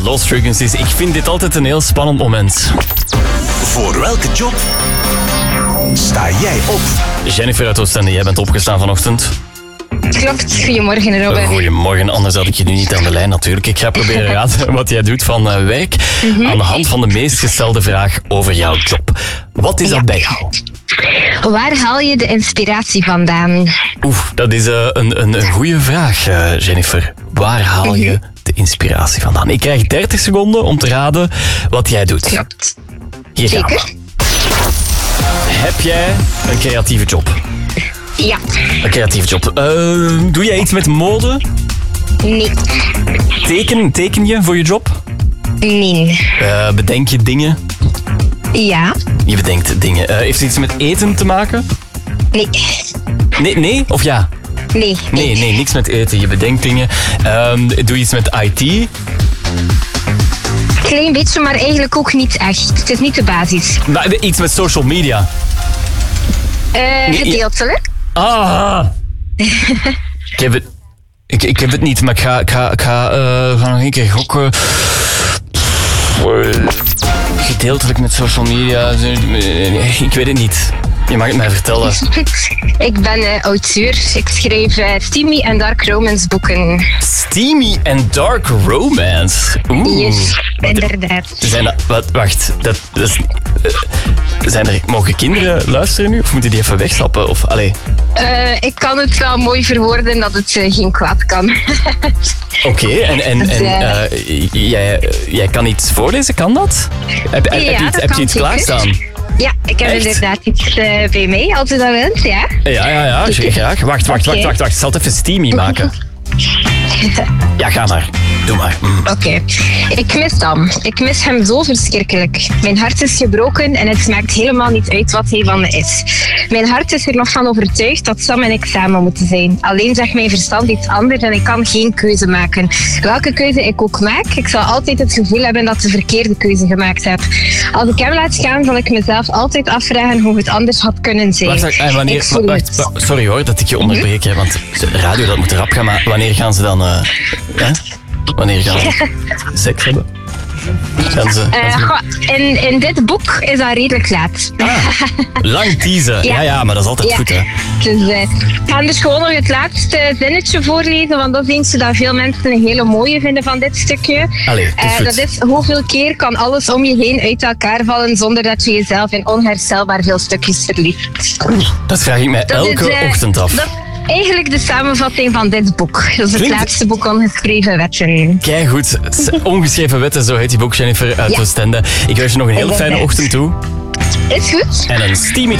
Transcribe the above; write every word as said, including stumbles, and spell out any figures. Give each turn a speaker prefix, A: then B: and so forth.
A: Lost Frequencies. Ik vind dit altijd een heel spannend moment.
B: Voor welke job sta jij op?
A: Jennifer uit Oostende, jij bent opgestaan vanochtend.
C: Klopt. Goedemorgen, Robin.
A: Goedemorgen, anders had ik je nu niet aan de lijn natuurlijk. Ik ga proberen raden wat jij doet van uh, werk mm-hmm. aan de hand van de meest gestelde vraag over jouw job. Wat is dat ja. bij jou?
C: Waar haal je de inspiratie vandaan?
A: Oeh, dat is uh, een, een, een goede vraag, uh, Jennifer. Waar haal je mm-hmm. de inspiratie vandaan? Ik krijg dertig seconden om te raden wat jij doet.
C: Klopt.
A: Hier gaan we. Heb jij een creatieve job?
C: Ja.
A: Een creatieve job. Uh, doe jij iets met mode?
C: Nee.
A: Teken, teken je voor je job?
C: Nee.
A: Uh, bedenk je dingen?
C: Ja.
A: Je bedenkt dingen. Uh, heeft het iets met eten te maken?
C: Nee.
A: Nee, nee? Of ja?
C: Nee.
A: Nee, nee, niks met eten. Je bedenkt dingen. Um, doe je iets met I T?
C: Klein beetje, maar eigenlijk ook niet echt. Het is niet de basis.
A: Maar iets met social media?
C: Uh,
A: nee,
C: gedeeltelijk.
A: Ah! ik, heb het, ik, ik heb het niet, maar ik ga, ik ga, ik ga, uh, ga nog een keer gokken. Gedeeltelijk met social media. Ik weet het niet. Je mag het mij vertellen.
C: Ik ben uh, auteur. Ik schreef uh, steamy en dark romance boeken.
A: Steamy en dark romance? Oeh.
C: Yes, inderdaad.
A: Zijn dat, wat, wacht, dat, dat is... Uh, zijn er, mogen kinderen luisteren nu? Of moeten die even wegstappen? Of, allee.
C: Uh, ik kan het wel mooi verwoorden dat het uh, geen kwaad kan.
A: Oké, okay, en, en, en uh, jij, jij kan iets voorlezen, kan dat? Heb, heb,
C: ja,
A: heb je iets, heb je iets klaarstaan?
C: Ja, ik heb
A: Echt?
C: inderdaad iets uh, bij mij, als u dat wilt, ja.
A: Ja, ja, ja, graag. Wacht, wacht,
C: okay.
A: wacht, wacht, wacht. Ik zal het even steamy maken. Ja, ga maar. Doe maar. Mm.
C: Oké. Okay. Ik mis Sam. Ik mis hem zo verschrikkelijk. Mijn hart is gebroken en het maakt helemaal niet uit wat hij van me is. Mijn hart is er nog van overtuigd dat Sam en ik samen moeten zijn. Alleen zegt mijn verstand iets anders en ik kan geen keuze maken. Welke keuze ik ook maak, ik zal altijd het gevoel hebben dat ik de verkeerde keuze gemaakt heb. Als ik hem laat gaan, zal ik mezelf altijd afvragen hoe het anders had kunnen zijn.
A: Wacht, wacht, wanneer, wacht, wacht, sorry hoor dat ik je onderbreek, hè, want de radio dat moet erop gaan, maar wanneer gaan ze dan... Uh, hè? Wanneer gaan ze seks hebben? Gaan ze, gaan ze...
C: Uh, in, in dit boek is dat redelijk laat.
A: Ah, lang teasen. Ja. ja, ja, maar dat is altijd ja. goed, hè.
C: Dus uh, ik ga dus gewoon nog het laatste zinnetje voorlezen, want dat is eentje dat veel mensen een hele mooie vinden van dit stukje.
A: Allee, is uh,
C: dat is, hoeveel keer kan alles om je heen uit elkaar vallen zonder dat je jezelf in onherstelbaar veel stukjes verliest.
A: Dat vraag ik mij dat elke is, uh, ochtend af. Dat...
C: Eigenlijk de samenvatting van dit boek. Dat is het Klinkt... laatste boek Ongeschreven Wetten.
A: Kijk goed. Ongeschreven Wetten, zo heet die boek, Jennifer uit ja. Oostende. Ik wens je nog een heel fijne ochtend toe.
C: Is goed.
A: En een steamy